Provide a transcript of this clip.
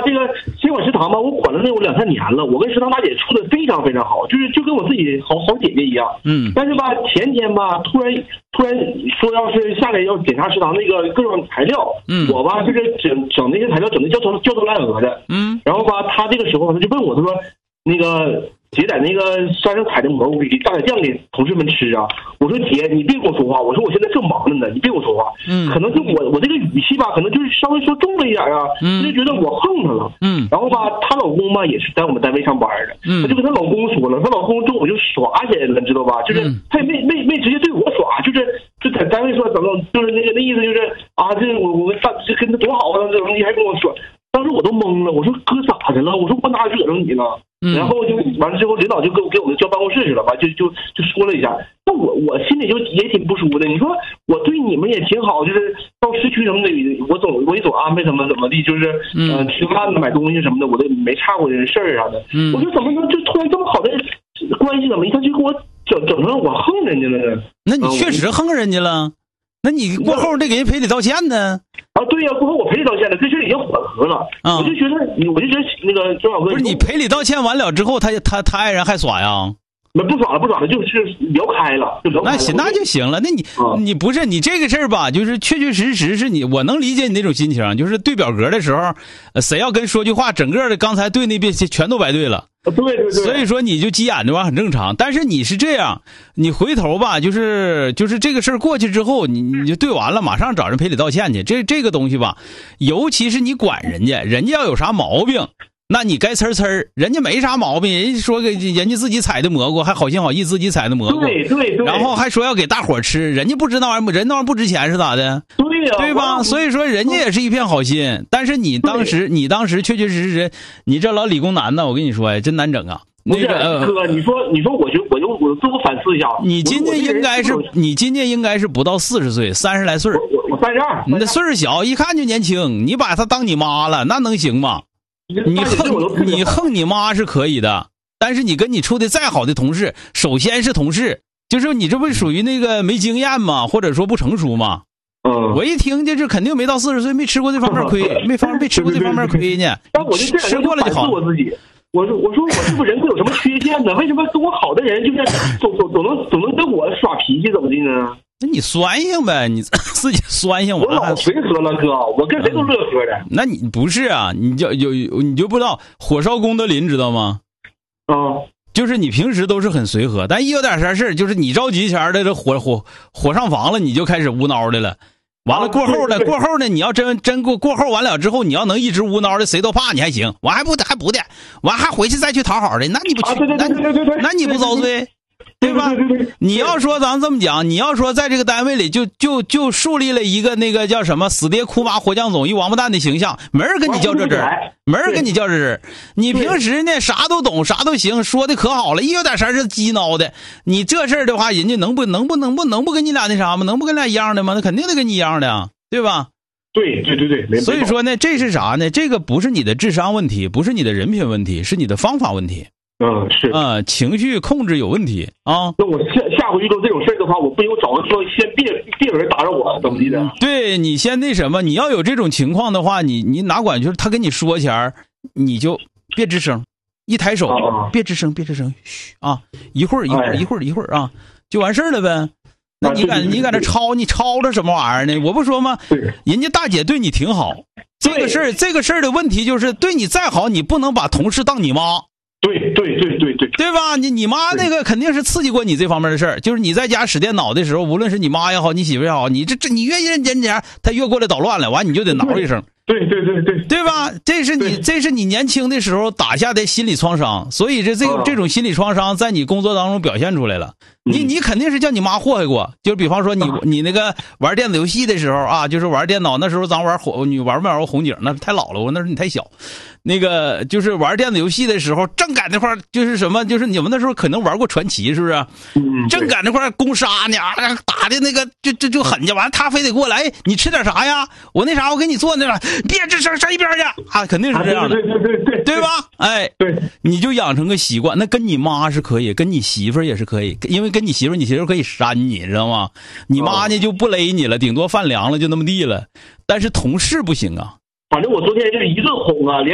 这个监管食堂吧，我管了能有2、3年了，我跟食堂大姐处的非常非常好，就跟我自己好姐姐一样。但是吧，前天吧，突然说要是下来要检查食堂那个各种材料，我吧就是整那些材料整的焦头烂额的。然后吧，他这个时候他就问我，他说那个。姐在那个山上采的蘑菇给大点酱给同事们吃啊！我说姐，你别跟我说话，我说我现在正忙着呢，你别跟我说话。可能是我这个语气吧，可能就是稍微说重了一点啊，就觉得我横她了。然后吧，她老公吧也是在我们单位上班的，她就跟她老公说了，她老公中午就耍起来了，知道吧？就是他也没直接对我耍，就在单位说怎么，就是那意思就是啊，这我这跟他多好啊，这种你还跟我说。当时我都懵了，我说哥咋的了？我说我哪惹着你了？然后就完了之后，领导就给我们叫办公室去了吧，就说了一下。那我心里就也挺不舒服的。你说我对你们也挺好，就是到市区什么的，我也总安排怎么地，就是吃饭买东西什么的，我都没差过人事儿啥的。我说怎么能就突然这么好的关系，怎么一下就给我整成我横人家了呢？ 那你确实横人家了。那你过后得给人赔礼道歉呢？ 啊，对呀，过后我赔礼道歉了，这事已经缓和了。我就觉得那个周小哥， 不是你赔礼道歉完了之后，他爱人还耍呀？ 不耍了，就是聊开了，就聊开了。 那行，那就行了。那你不是你这个事儿吧？就是确实是你，我能理解你那种心情。就是对表格的时候，谁要跟说句话，整个的刚才对那边全都白对了。 对。 所以说你就急眼的话很正常。但是你是这样，你回头吧，就是这个事儿过去之后，你就对完了，马上找人赔礼道歉去。这个东西吧，尤其是你管人家要有啥毛病。那你该呲儿，人家没啥毛病，人家说给人家自己采的蘑菇，还好心好意自己采的蘑菇， 对， 然后还说要给大伙吃，人家不知道人那玩意儿不值钱是咋的？ 对呀， 对吧？所以说人家也是一片好心，但是你当时确实，你这老理工男呢，我跟你说呀，真难整啊。 那个哥，你说，我自我反思一下， 你今年应该是不到40岁，30来岁。 我32， 你的岁数小，一看就年轻，你把他当你妈了，那能行吗？你横你妈是可以的，但是你跟你处的再好的同事，首先是同事，就是你这不属于那个没经验吗？或者说不成熟吗？我一听就是肯定没到40岁，没吃过这方面亏，没吃过这方面亏呢。 但我就吃过了就好。 我自己，我说我是不是人格有什么缺陷呢？为什么跟我好的人就是总能跟我耍脾气怎么的呢？ 那你酸性呗，你自己酸性。 我老随和了哥，我跟谁都乐呵的。 那你不是啊？你就不知道火烧功德林知道吗？就是你平时都是很随和，但一有点啥事就是你着急前的这火上房了，你就开始无脑的了。完了过后呢，你要真过后完了之后，你要能一直无脑的，谁都怕你还行。完还不的，完还回去再去讨好的，那你不去，那你不遭罪？对吧？你要说咱这么讲，你要说在这个单位里就树立了一个那个叫什么死爹哭妈活酱总一王八蛋的形象，没人跟你较这真儿，没人跟你较这真儿。你平时呢啥都懂啥都行，说的可好了，一有点事儿是鸡孬的。你这事儿的话，人家能不跟你俩那啥吗？能不跟俩一样的吗？那肯定得跟你一样的，对吧？ 对， 所以说呢，这是啥呢？这个不是你的智商问题，不是你的人品问题，是你的方法问题。 是情绪控制有问题啊。 那我下回遇到这种事儿的话，我不用找个说先别有人打扰我怎么地的。 对，你先那什么，你要有这种情况的话，你哪管就是他跟你说前儿，你就别吱声，一抬手别吱声，嘘啊，一会儿啊，就完事儿了呗。那你搁那你吵着什么玩意儿呢？我不说吗？人家大姐对你挺好，这个事儿的问题就是对你再好，你不能把同事当你妈。对吧？你妈那个肯定是刺激过你这方面的事儿，就是你在家使电脑的时候，无论是你妈也好，你媳妇也好，你你越认真点，她越过来捣乱了，完你就得挠一声。对吧？这是你年轻的时候打下的心理创伤，所以这种心理创伤在你工作当中表现出来了。你肯定是叫你妈祸害过，就是比方说你那个玩电子游戏的时候啊，就是玩电脑那时候咱你玩没玩过红警？那太老了，我那时候你太小。那个就是玩电子游戏的时候，正赶那块就是什么，就是你们那时候可能玩过传奇，是不是？正赶那块攻杀呢，打的那个就狠去，完了他非得过来，你吃点啥呀？我那啥，我给你做那个，别吱声，上一边去啊！肯定是这样的，对吧？哎， 对， 你就养成个习惯，那跟你妈是可以，跟你媳妇也是可以，因为跟你媳妇可以扇你，知道吗？你妈呢就不勒你了，顶多饭凉了就那么地了，但是同事不行啊。 反正我昨天就是一顿轰啊，连